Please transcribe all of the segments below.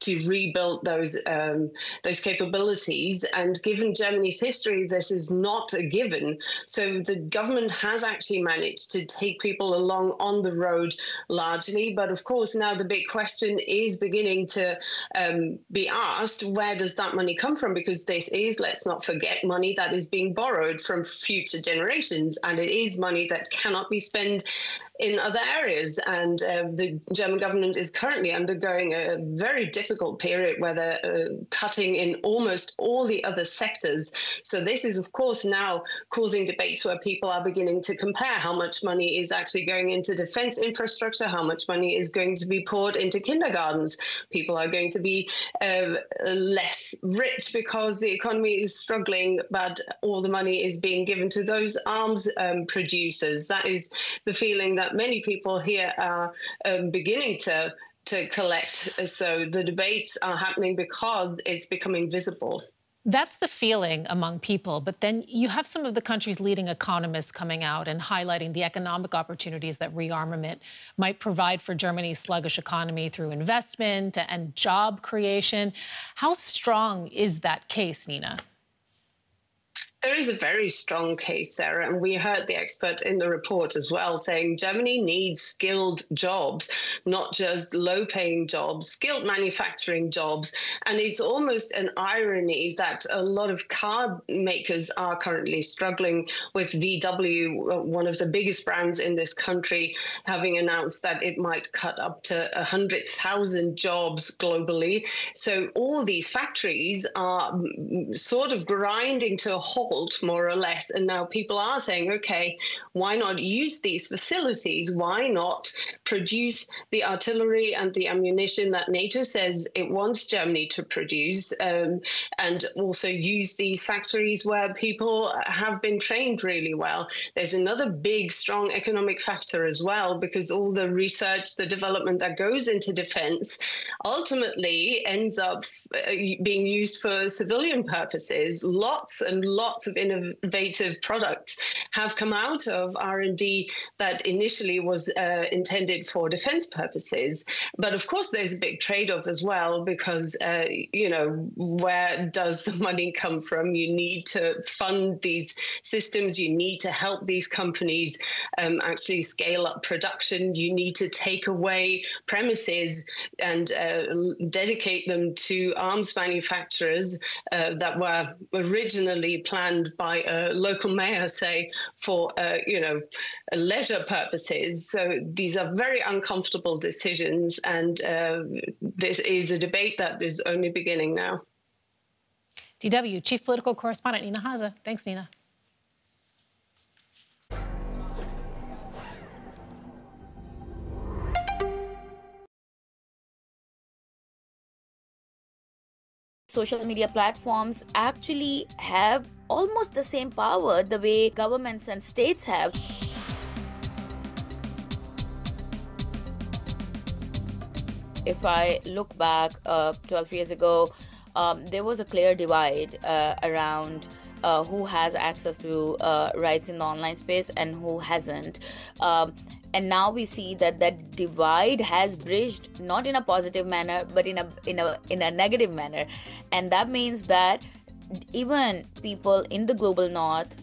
to rebuild those capabilities. And given Germany's history, this is not a given. So the government has actually managed to take people along on the road largely. But of course, now the big question is beginning to be asked, where does that money come from? Because this is, let's not forget, money that is being borrowed from future generations, and it is money that cannot be spent in other areas. And the German government is currently undergoing a very difficult period where they're cutting in almost all the other sectors. So this is, of course, now causing debates where people are beginning to compare how much money is actually going into defense infrastructure, how much money is going to be poured into kindergartens. People are going to be less rich because the economy is struggling, but all the money is being given to those arms producers. That is the feeling that many people here are beginning to collect. So the debates are happening because it's becoming visible. That's the feeling among people. But then you have some of the country's leading economists coming out and highlighting the economic opportunities that rearmament might provide for Germany's sluggish economy through investment and job creation. How strong is that case, Nina? There is a very strong case, Sarah, and we heard the expert in the report as well saying Germany needs skilled jobs, not just low-paying jobs, skilled manufacturing jobs. And it's almost an irony that a lot of car makers are currently struggling with VW, one of the biggest brands in this country, having announced that it might cut up to 100,000 jobs globally. So all these factories are sort of grinding to a halt, more or less. And now people are saying, okay, why not use these facilities? Why not produce the artillery and the ammunition that NATO says it wants Germany to produce, and also use these factories where people have been trained really well? There's another big, strong economic factor as well, because all the research, the development that goes into defense ultimately ends up being used for civilian purposes. Lots and lots of innovative products have come out of R&D that initially was intended for defense purposes. But of course, there's a big trade-off as well, because, where does the money come from? You need to fund these systems. You need to help these companies actually scale up production. You need to take away premises and dedicate them to arms manufacturers that were originally planned by a local mayor, say, for leisure purposes. So these are very uncomfortable decisions, and this is a debate that is only beginning now. DW Chief Political Correspondent Nina Haase. Thanks, Nina. Social media platforms actually have almost the same power the way governments and states have. If I look back 12 years ago, there was a clear divide around who has access to rights in the online space and who hasn't. And now we see that that divide has bridged, not in a positive manner, but in a negative manner. And that means that even people in the global north,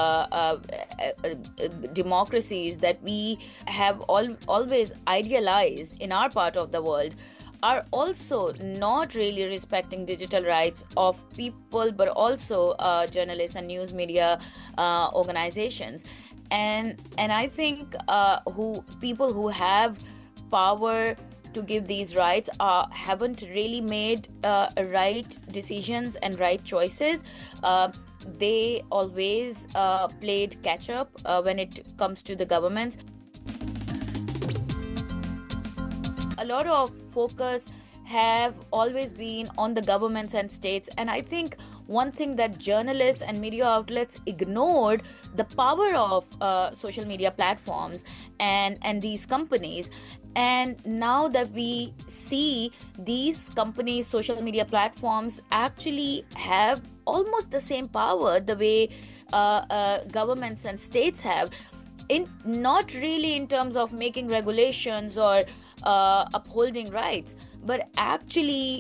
democracies that we have always idealized in our part of the world, are also not really respecting digital rights of people, but also journalists and news media organizations. And I think people who have power to give these rights haven't really made right decisions and right choices. They always played catch up when it comes to the governments. A lot of focus have always been on the governments and states, and I think one thing that journalists and media outlets ignored, the power of social media platforms and these companies. And now that we see these companies, social media platforms actually have almost the same power the way governments and states have, not really in terms of making regulations or upholding rights, but actually